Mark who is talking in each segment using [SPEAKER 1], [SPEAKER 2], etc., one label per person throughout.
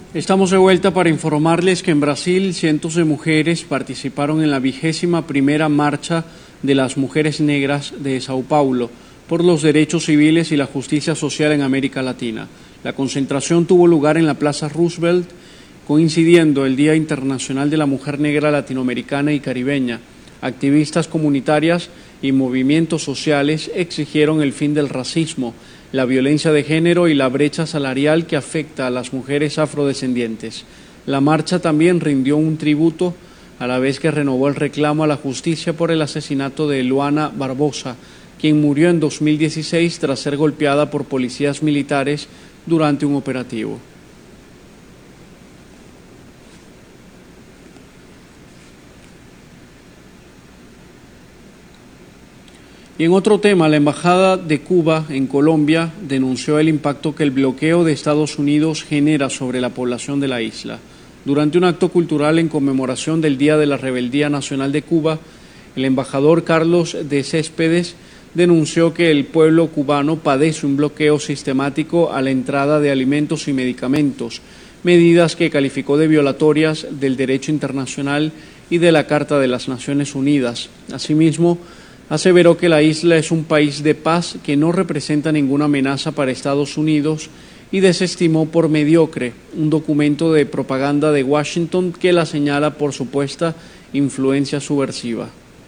[SPEAKER 1] Estamos de vuelta para informarles que en Brasil cientos de mujeres participaron en la 21ª Marcha de las Mujeres Negras de Sao Paulo por los derechos civiles y la justicia social en América Latina. La concentración tuvo lugar en la Plaza Roosevelt, coincidiendo el Día Internacional de la Mujer Negra Latinoamericana y Caribeña. Activistas comunitarias y movimientos sociales exigieron el fin del racismo, la violencia de género y la brecha salarial que afecta a las mujeres afrodescendientes. La marcha también rindió un tributo a la vez que renovó el reclamo a la justicia por el asesinato de Luana Barbosa, quien murió en 2016 tras ser golpeada por policías militares durante un operativo. Y en otro tema, la Embajada de Cuba en Colombia denunció el impacto que el bloqueo de Estados Unidos genera sobre la población de la isla. Durante un acto cultural en conmemoración del Día de la Rebeldía Nacional de Cuba, el embajador Carlos de Céspedes denunció que el pueblo cubano padece un bloqueo sistemático a la entrada de alimentos y medicamentos, medidas que calificó de violatorias del derecho internacional y de la Carta de las Naciones Unidas. Asimismo, aseveró que la isla es un país de paz que no representa ninguna amenaza para Estados Unidos y desestimó por mediocre un documento de propaganda de Washington que la señala por supuesta influencia subversiva.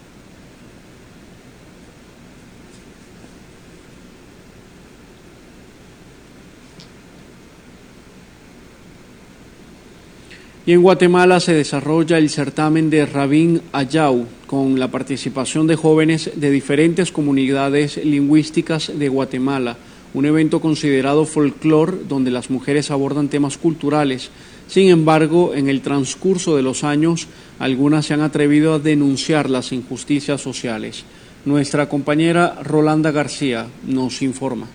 [SPEAKER 1] Y en Guatemala se desarrolla el certamen de Rabín Ayau, con la participación de jóvenes de diferentes comunidades lingüísticas de Guatemala, un evento considerado folclore donde las mujeres abordan temas culturales. Sin embargo, en el transcurso de los años, algunas se han atrevido a denunciar las injusticias sociales. Nuestra compañera Rolanda García nos informa.